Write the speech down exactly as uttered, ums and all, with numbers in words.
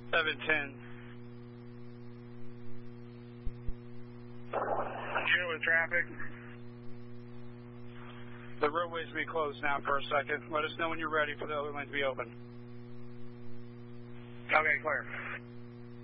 seven ten. Dealing with traffic. The roadways will be closed now for a second. Let us know when you're ready for the other lane to be open. Okay, clear.